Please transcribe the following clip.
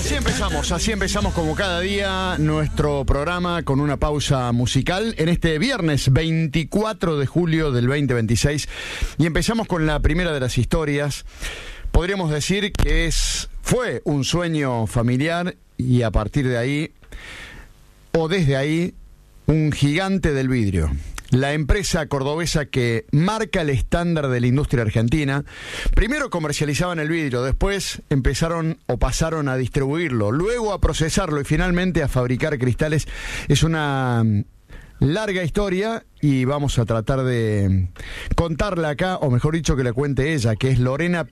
así empezamos como cada día nuestro programa con una pausa musical en este viernes 24 de julio del 2026 y empezamos con la primera de las historias. Podríamos decir que fue un sueño familiar y a partir de ahí, o desde ahí, un gigante del vidrio. La empresa cordobesa que marca el estándar de la industria argentina. Primero comercializaban el vidrio, después pasaron a distribuirlo, luego a procesarlo y finalmente a fabricar cristales. Es una larga historia y vamos a tratar de contarla acá, o mejor dicho que la cuente ella, que es Lorena